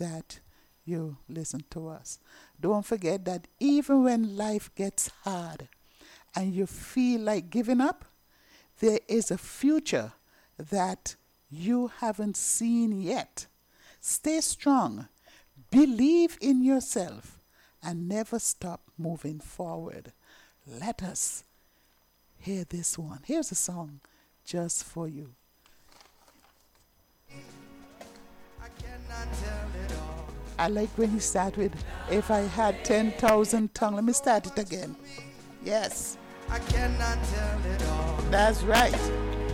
that you listen to us. Don't forget that even when life gets hard and you feel like giving up, there is a future that you haven't seen yet. Stay strong, believe in yourself, and never stop moving forward. Let us hear this one. Here's a song just for you. I cannot tell it all. I like when you start with, if I had 10,000 tongues. Let me start it again. Yes, I cannot tell it all. that's right.